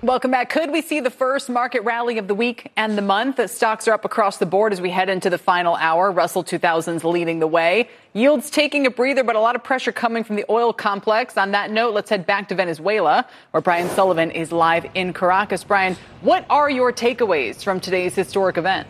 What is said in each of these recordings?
Welcome back. Could we see the first market rally of the week and the month? Stocks are up across the board as we head into the final hour. Russell 2000's leading the way. Yields taking a breather, but a lot of pressure coming from the oil complex. On that note, let's head back to Venezuela, where Brian Sullivan is live in Caracas. Brian, what are your takeaways from today's historic event?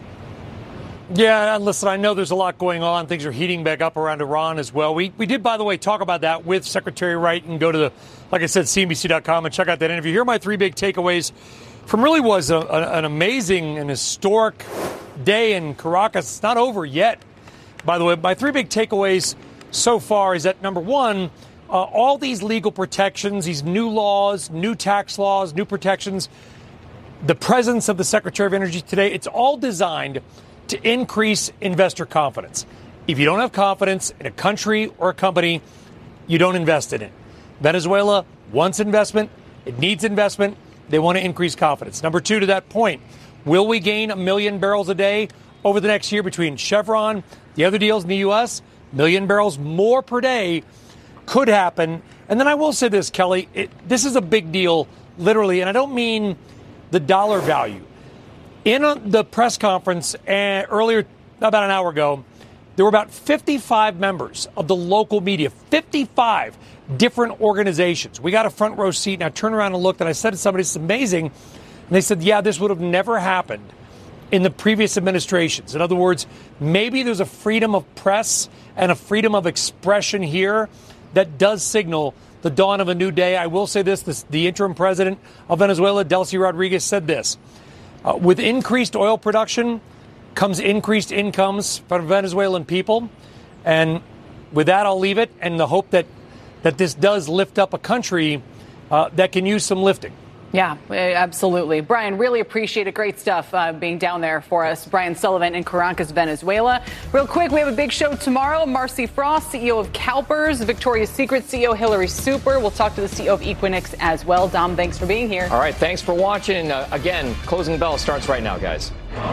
Yeah, and listen, I know there's a lot going on. Things are heating back up around Iran as well. We did, by the way, talk about that with Secretary Wright, and go to the, like I said, CNBC.com and check out that interview. Here are my three big takeaways from really was an amazing and historic day in Caracas. It's not over yet, by the way. My three big takeaways so far is that, number one, all these legal protections, these new laws, new tax laws, new protections, the presence of the Secretary of Energy today, it's all designed to increase investor confidence. If you don't have confidence in a country or a company, you don't invest in it. Venezuela wants investment. It needs investment. They want to increase confidence. Number two, to that point, will we gain 1 million barrels a day over the next year between Chevron, the other deals in the U.S.? 1 million barrels more per day could happen. And then I will say this, Kelly, this is a big deal, literally, and I don't mean the dollar value. In the press conference earlier, about an hour ago, there were about 55 members of the local media, 55 different organizations. We got a front row seat, and I turned around and looked, and I said to somebody, it's amazing. And they said, yeah, this would have never happened in the previous administrations. In other words, maybe there's a freedom of press and a freedom of expression here that does signal the dawn of a new day. I will say this, the interim president of Venezuela, Delcy Rodriguez, said this. With increased oil production comes increased incomes for Venezuelan people. And with that, I'll leave it, and the hope that this does lift up a country that can use some lifting. Yeah, absolutely. Brian, really appreciate it. Great stuff being down there for us. Brian Sullivan in Caracas, Venezuela. Real quick, we have a big show tomorrow. Marcy Frost, CEO of CalPERS, Victoria's Secret CEO Hillary Super. We'll talk to the CEO of Equinix as well. Dom, thanks for being here. All right, thanks for watching. Again, Closing Bell starts right now, guys.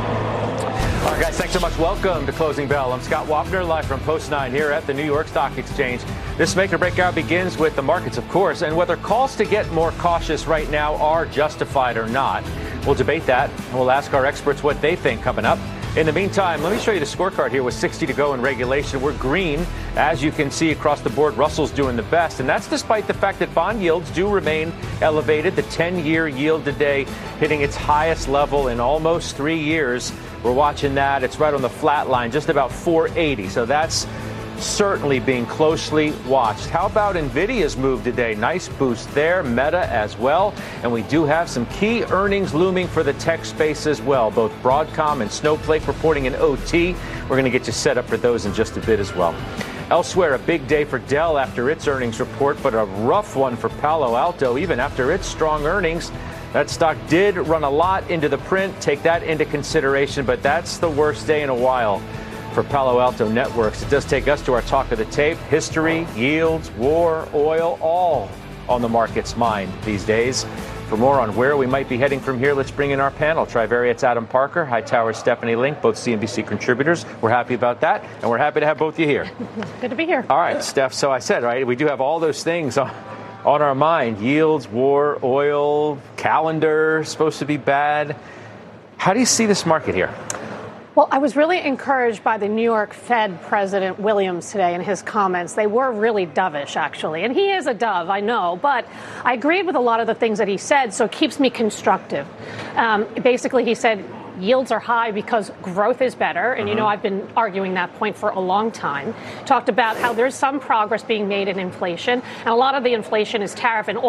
All right, guys, thanks so much. Welcome to Closing Bell. I'm Scott Wapner, live from Post 9 here at the New York Stock Exchange. This Make or Break Hour begins with the markets, of course, and whether calls to get more cautious right now are justified or not. We'll debate that, and we'll ask our experts what they think coming up. In the meantime, let me show you the scorecard here with 60 to go in regulation. We're green. As you can see across the board, Russell's doing the best, and that's despite the fact that bond yields do remain elevated. The 10-year yield today hitting its highest level in almost 3 years. We're watching that. It's right on the flat line, just about 480. So that's certainly being closely watched. How about NVIDIA's move today? Nice boost there. Meta as well. And we do have some key earnings looming for the tech space as well. Both Broadcom and Snowflake reporting in OT. We're going to get you set up for those in just a bit as well. Elsewhere, a big day for Dell after its earnings report, but a rough one for Palo Alto, even after its strong earnings. That stock did run a lot into the print. Take that into consideration, but that's the worst day in a while for Palo Alto Networks. It does take us to our talk of the tape. History, yields, war, oil, all on the market's mind these days. For more on where we might be heading from here, let's bring in our panel. Trivariate's Adam Parker, Hightower's Stephanie Link, both CNBC contributors. We're happy about that, and we're happy to have both of you here. Good to be here. All right, Steph, so I said, right, we do have all those things on our mind. Yields, war, oil, calendar, supposed to be bad. How do you see this market here? Well, I was really encouraged by the New York Fed President Williams today and his comments. They were really dovish, actually. And he is a dove, I know, but I agreed with a lot of the things that he said, so it keeps me constructive. Basically, he said yields are high because growth is better. And, you know, I've been arguing that point for a long time. Talked about how there's some progress being made in inflation. And a lot of the inflation is tariff and